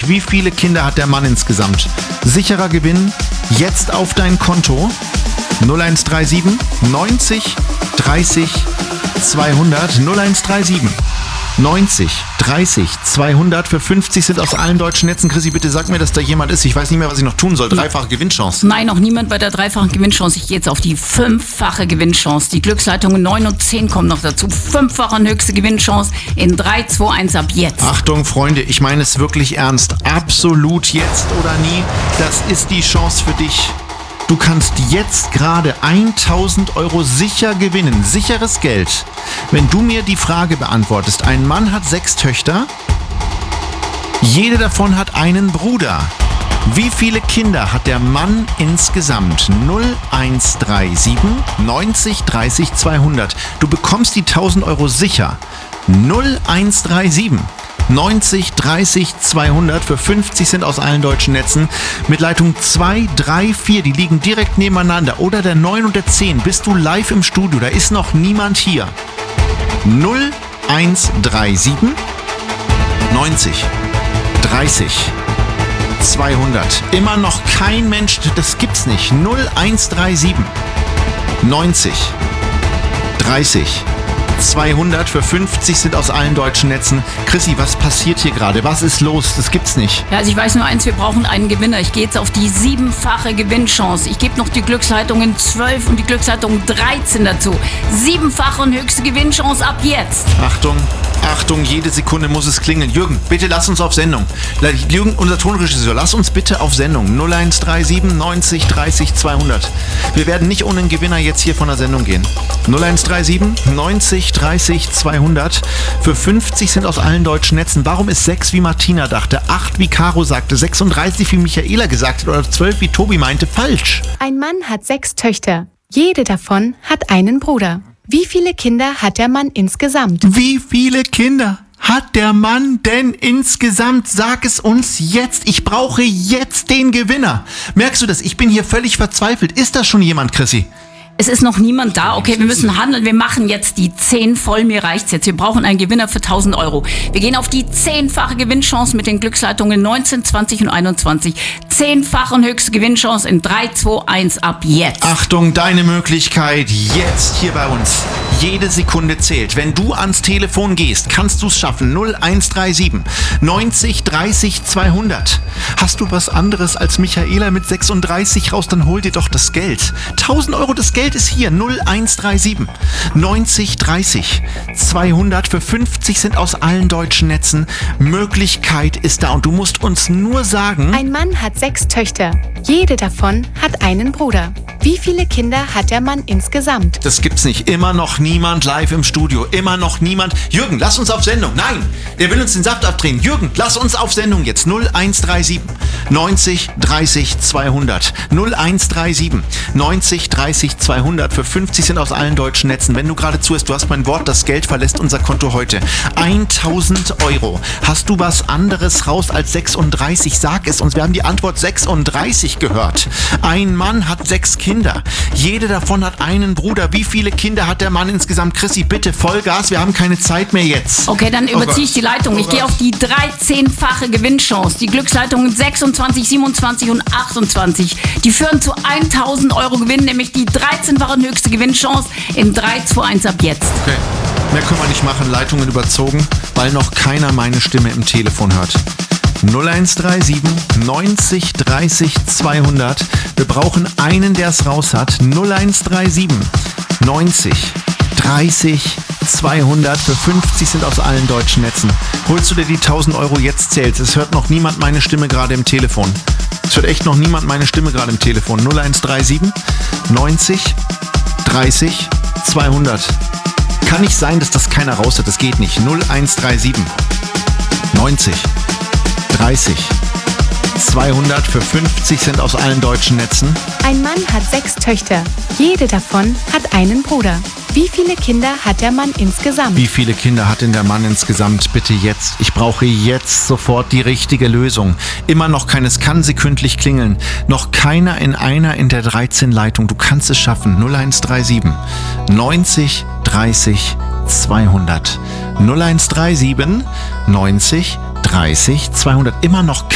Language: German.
90. Wie viele Kinder hat der Mann insgesamt? Sicherer Gewinn jetzt auf dein Konto. 0137 90 30 200. 0137 90 30 200. Für 50 sind aus allen deutschen Netzen. Chrissy, bitte sag mir, dass da jemand ist. Ich weiß nicht mehr, was ich noch tun soll. Dreifache Gewinnchance. Nein, noch niemand bei der dreifachen Gewinnchance. Ich gehe jetzt auf die 5-fache Gewinnchance. Die Glücksleitungen 9 und 10 kommen noch dazu. 5-fache höchste Gewinnchance in 3, 2, 1 ab jetzt. Achtung, Freunde, ich meine es wirklich ernst. Absolut jetzt oder nie. Das ist die Chance für dich. Du kannst jetzt gerade 1.000 Euro sicher gewinnen. Sicheres Geld. Wenn du mir die Frage beantwortest, ein Mann hat 6 Töchter, jede davon hat einen Bruder. Wie viele Kinder hat der Mann insgesamt? 0137 90 30 200. Du bekommst die 1.000 Euro sicher. 0137 90 30 200. Für 50 sind aus allen deutschen Netzen. Mit Leitung 2, 3, 4, die liegen direkt nebeneinander. Oder der 9 und der 10. Bist du live im Studio? Da ist noch niemand hier. 0137 90 30 200. Immer noch kein Mensch, das gibt's nicht. 0137 90 30 200. Für 50 sind aus allen deutschen Netzen. Chrissy, was passiert hier gerade? Was ist los? Das gibt's nicht. Ja, also ich weiß nur eins, wir brauchen einen Gewinner. Ich gehe jetzt auf die 7-fache Gewinnchance. Ich gebe noch die Glücksleitungen 12 und die Glücksleitung 13 dazu. 7-fache und höchste Gewinnchance ab jetzt. Achtung, Achtung, jede Sekunde muss es klingeln. Jürgen, bitte lass uns auf Sendung. Jürgen, unser Tonregisseur, lass uns bitte auf Sendung. 0137 90 30 200. Wir werden nicht ohne einen Gewinner jetzt hier von der Sendung gehen. 0137 90 30 200. Für 50 sind aus allen deutschen Netzen. Warum ist 6 wie Martina dachte, 8 wie Caro sagte, 36 wie Michaela gesagt hat oder 12 wie Tobi meinte? Falsch. Ein Mann hat 6 Töchter. Jede davon hat einen Bruder. Wie viele Kinder hat der Mann insgesamt? Wie viele Kinder hat der Mann denn insgesamt? Sag es uns jetzt. Ich brauche jetzt den Gewinner. Merkst du das? Ich bin hier völlig verzweifelt. Ist das schon jemand, Chrissy? Es ist noch niemand da. Okay, wir müssen handeln. Wir machen jetzt die 10 voll. Mir reicht's jetzt. Wir brauchen einen Gewinner für 1.000 Euro. Wir gehen auf die 10-fache Gewinnchance mit den Glücksleitungen 19, 20 und 21. 10-fache und höchste Gewinnchance in 3, 2, 1 ab jetzt. Achtung, deine Möglichkeit jetzt hier bei uns. Jede Sekunde zählt. Wenn du ans Telefon gehst, kannst du es schaffen. 0137 90 30 200. Hast du was anderes als Michaela mit 36 raus, dann hol dir doch das Geld. 1.000 Euro, das Geld ist hier. 0137 90 30 200. Für 50 sind aus allen deutschen Netzen. Möglichkeit ist da und du musst uns nur sagen... Ein Mann hat 6 Töchter. Jede davon hat einen Bruder. Wie viele Kinder hat der Mann insgesamt? Das gibt's nicht. Immer noch niemand live im Studio. Immer noch niemand. Jürgen, lass uns auf Sendung. Nein, der will uns den Saft abdrehen. Jürgen, lass uns auf Sendung jetzt. 0137 90 30 200. 0137 90 30 200. Für 50 sind aus allen deutschen Netzen. Wenn du gerade zuhörst, du hast mein Wort, das Geld verlässt unser Konto heute. 1.000 Euro. Hast du was anderes raus als 36? Sag es uns. Wir haben die Antwort 36 gehört. Ein Mann hat 6 Kinder. Jede davon hat einen Bruder. Wie viele Kinder hat der Mann insgesamt? Chrissy, bitte Vollgas. Wir haben keine Zeit mehr jetzt. Okay, dann überziehe ich die Leitung. Ich gehe auf die 13-fache Gewinnchance. Die Glücksleitungen 26, 27 und 28. Die führen zu 1.000 Euro Gewinn, nämlich die 13-fache höchste Gewinnchance in 3, 2, 1 ab jetzt. Okay, mehr können wir nicht machen. Leitungen überzogen, weil noch keiner meine Stimme im Telefon hört. 0137 90 30 200. Wir brauchen einen, der es raus hat. 0137 90 30 200. Für 50 sind aus allen deutschen Netzen. Holst du dir die 1.000 Euro jetzt zählt? Es hört noch niemand meine Stimme gerade im Telefon. Es hört echt noch niemand meine Stimme gerade im Telefon. 0137 90 30 200. Kann nicht sein, dass das keiner raus hat. Das geht nicht. 0137 90 30 200. Für 50 sind aus allen deutschen Netzen. Ein Mann hat 6 Töchter. Jede davon hat einen Bruder. Wie viele Kinder hat der Mann insgesamt? Wie viele Kinder hat denn der Mann insgesamt? Bitte jetzt. Ich brauche jetzt sofort die richtige Lösung. Immer noch keines, kann sekündlich klingeln. Noch keiner in der 13 Leitung. Du kannst es schaffen. 0137 90 30 200. 0137 90 30 200. Immer noch